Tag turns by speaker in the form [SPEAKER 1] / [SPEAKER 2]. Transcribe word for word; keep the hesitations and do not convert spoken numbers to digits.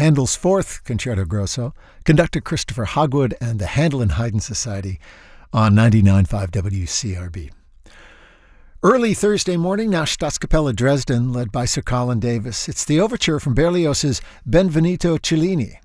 [SPEAKER 1] Handel's Fourth Concerto Grosso, conductor Christopher Hogwood and the Handel and Haydn Society on ninety-nine point five W C R B. Early Thursday morning, now Staatskapelle Dresden, led by Sir Colin Davis. It's the overture from Berlioz's Benvenuto Cellini.